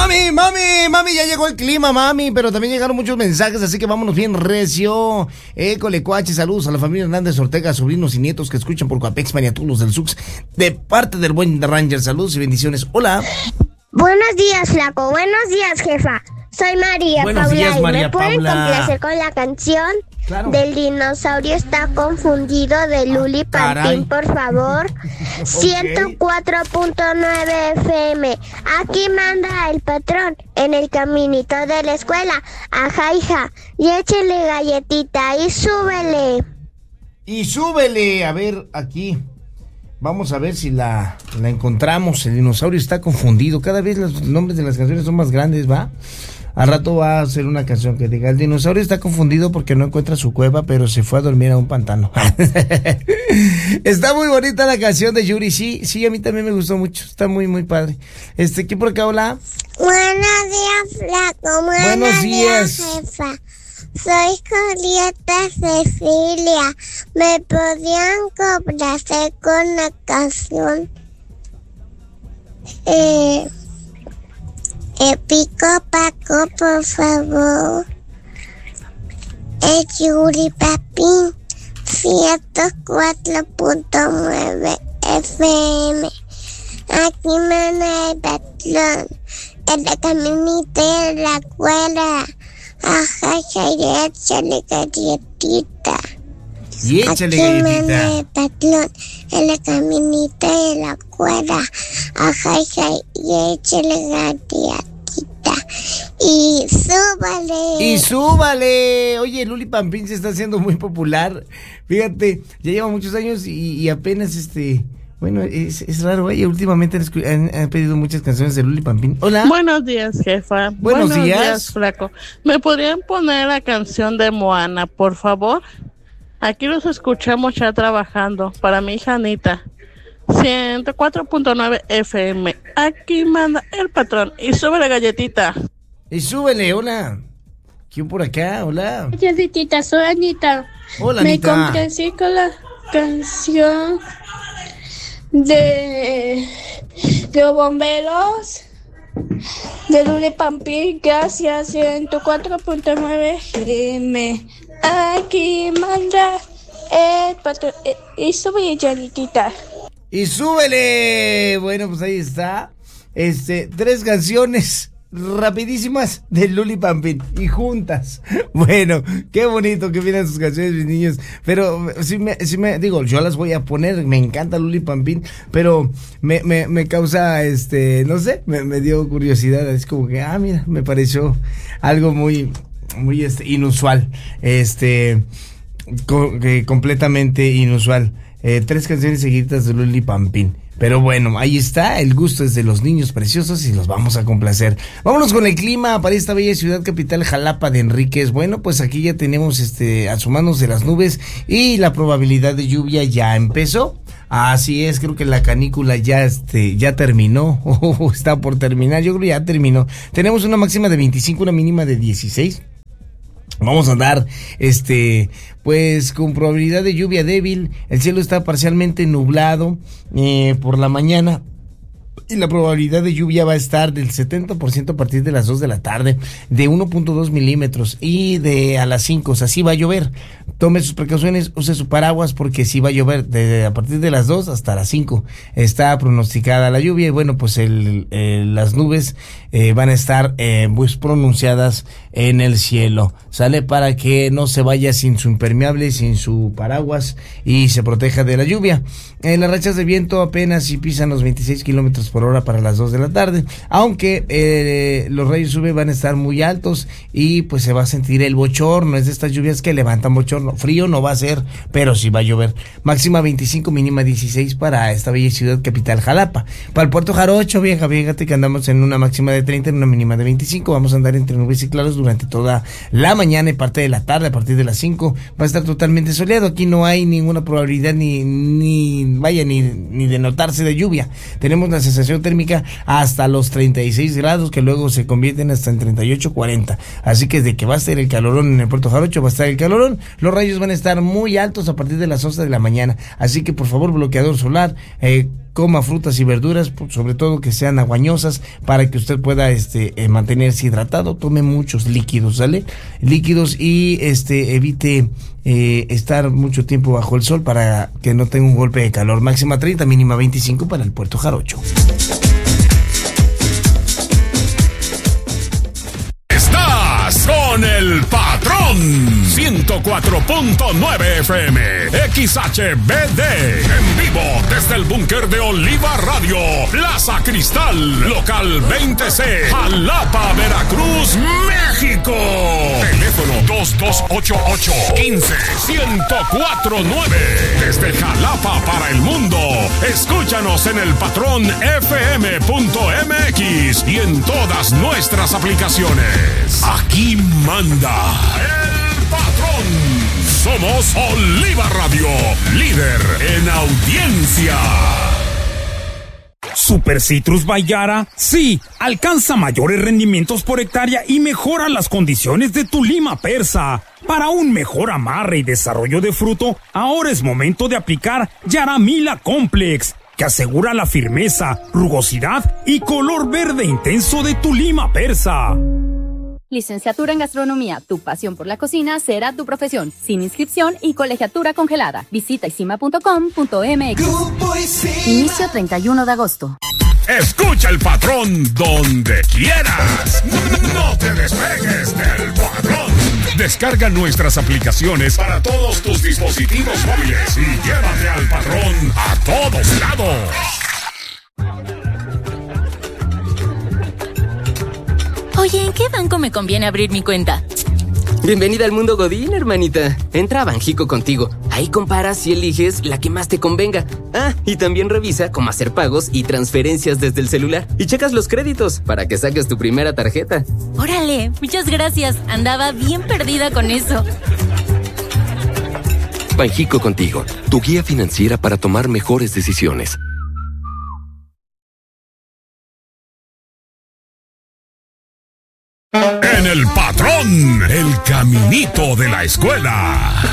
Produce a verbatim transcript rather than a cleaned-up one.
Mami, mami, mami, ya llegó el clima, mami, pero también llegaron muchos mensajes, así que vámonos bien recio. École, cuache, saludos a la familia Hernández Ortega, sobrinos y nietos que escuchan por Coapex, y a todos los del Sux, de parte del buen Ranger. Saludos y bendiciones. Hola. Buenos días, flaco. Buenos días, jefa. Soy María Buenos Paula días, y María me pueden Paula. complacer con la canción Claro. del dinosaurio está confundido de Luli caray. Pampín, por favor. ciento cuatro punto nueve F M. Aquí manda el patrón en el caminito de la escuela. Ajá, hija. Y échele galletita y súbele. Y súbele, a ver, aquí. Vamos a ver si la, la encontramos. El dinosaurio está confundido. Cada vez los nombres de las canciones son más grandes, ¿va? Al rato va a ser una canción que diga: el dinosaurio está confundido porque no encuentra su cueva, pero se fue a dormir a un pantano. Está muy bonita la canción de Yuri. Sí, sí, a mí también me gustó mucho. Está muy, muy padre. Este, ¿qué por acá? Hola. Buenos días, flaco. Buenos, Buenos días. días, jefa. Soy Julieta Cecilia. ¿Me podían complacer con la canción? Eh, eh, Pico Paco, por favor. El Yuri Papín, ciento cuatro punto nueve F M. Aquí manda el patrón. En la caminita de la cuerda. Ajá, y échale galletita. Y échale Aquí galletita. manda el patrón en la caminita de la cuerda. Ajá, y échale galletita. Y súbale. Y súbale. Oye, Luli Pampín se está haciendo muy popular. Fíjate, ya lleva muchos años y, y apenas este... Bueno, es, es raro, oye, últimamente han, escu- han, han pedido muchas canciones de Luli Pampín. Hola. Buenos días, jefa. Buenos días. flaco. ¿Me podrían poner la canción de Moana, por favor? Aquí los escuchamos ya trabajando. Para mi hija Anita. ciento cuatro punto nueve F M. Aquí manda el patrón. Y sube la galletita. Y súbele, hola. ¿Quién por acá? Hola. Galletita, soy Anita. Hola, Me Anita. complací con la canción de los bomberos de Luli Pampín. Gracias, ciento cuatro punto nueve F M. Aquí manda el patrón. eh, Y sube galletita. Y súbele. Bueno, pues ahí está. Este, tres canciones rapidísimas de Luli Pampín y juntas. Bueno, qué bonito que vienen sus canciones, mis niños. Pero sí me, sí me digo, yo las voy a poner. Me encanta Luli Pampín, pero me, me, me causa, este, no sé, me, me dio curiosidad. Es como que, ah, mira, me pareció algo muy, muy, este, inusual. Este, co- que completamente inusual. Eh, tres canciones seguidas de Luli Pampín. Pero bueno, ahí está, el gusto es de los niños preciosos y los vamos a complacer. Vámonos con el clima para esta bella ciudad capital, Jalapa de Enríquez. Bueno, pues aquí ya tenemos este asomándose las nubes y la probabilidad de lluvia ya empezó. Así es, creo que la canícula ya este ya terminó o está por terminar. Yo creo que ya terminó. Tenemos una máxima de veinticinco, una mínima de dieciséis. Vamos a andar, este, pues con probabilidad de lluvia débil. El cielo está parcialmente nublado eh, por la mañana. Y la probabilidad de lluvia va a estar del setenta por ciento a partir de las dos de la tarde, de uno punto dos milímetros y de a las cinco, o sea, sí va a llover. Tome sus precauciones, use su paraguas porque sí va a llover de, a partir de las dos hasta las cinco. Está pronosticada la lluvia y bueno, pues el, el, las nubes eh, van a estar eh, pues pronunciadas en el cielo. Sale para que no se vaya sin su impermeable, sin su paraguas y se proteja de la lluvia. Eh, las rachas de viento apenas si pisan los veintiséis kilómetros por hora para las dos de la tarde, aunque eh, los rayos U V van a estar muy altos y pues se va a sentir el bochorno. Es de estas lluvias que levantan bochorno. Frío no va a ser, pero sí va a llover. Máxima veinticinco, mínima dieciséis para esta bella ciudad capital, Jalapa. Para el Puerto Jarocho, vieja, fíjate que andamos en una máxima de treinta, en una mínima de veinticinco. Vamos a andar entre nubes y claros durante toda la mañana y parte de la tarde. A partir de las cinco va a estar totalmente soleado. Aquí no hay ninguna probabilidad ni, ni vaya, ni, ni de notarse de lluvia. Tenemos la sensación térmica hasta los treinta y seis grados, que luego se convierten hasta en treinta y ocho, cuarenta. Así que desde que va a estar el calorón en el Puerto Jarocho, va a estar el calorón. Los rayos van a estar muy altos a partir de las once de la mañana. Así que por favor, bloqueador solar, eh, coma frutas y verduras, sobre todo que sean aguañosas, para que usted pueda este eh, mantenerse hidratado. Tome muchos líquidos, ¿sale? Líquidos y este evite eh, estar mucho tiempo bajo el sol para que no tenga un golpe de calor. Máxima treinta, mínima veinticinco para el Puerto Jarocho. Con el patrón ciento cuatro punto nueve F M X H B D en vivo desde el búnker de Oliva Radio, Plaza Cristal, local veinte C, Jalapa, Veracruz, México. Teléfono dos dos ocho ocho, uno cinco, uno cero cuatro nueve. Desde Jalapa para el mundo. Escúchanos en el patrón F M punto M X y en todas nuestras aplicaciones. Aquí manda el patrón. Somos Oliva Radio, líder en audiencia. Super Citrus by Yara, sí, alcanza mayores rendimientos por hectárea y mejora las condiciones de tu lima persa. Para un mejor amarre y desarrollo de fruto, ahora es momento de aplicar Yaramila Complex, que asegura la firmeza, rugosidad y color verde intenso de tu lima persa. Licenciatura en Gastronomía, tu pasión por la cocina será tu profesión, sin inscripción y colegiatura congelada. Visita isima punto com punto m x. Inicio treinta y uno de agosto. Escucha el patrón donde quieras. No te despegues del patrón. Descarga nuestras aplicaciones para todos tus dispositivos móviles y llévate al patrón a todos lados. Oye, ¿en qué banco me conviene abrir mi cuenta? Bienvenida al mundo Godín, hermanita. Entra a Banjico Contigo. Ahí comparas y eliges la que más te convenga. Ah, y también revisa cómo hacer pagos y transferencias desde el celular. Y checas los créditos para que saques tu primera tarjeta. ¡Órale! Muchas gracias. Andaba bien perdida con eso. Banjico Contigo, tu guía financiera para tomar mejores decisiones. En el patrón, el caminito de la escuela.